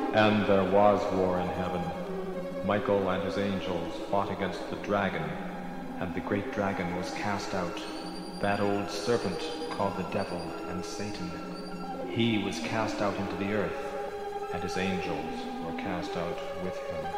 And there was war in heaven. Michael and his angels fought against the dragon, and the great dragon was cast out, that old serpent called the devil and Satan. He was cast out into the earth, and his angels were cast out with him.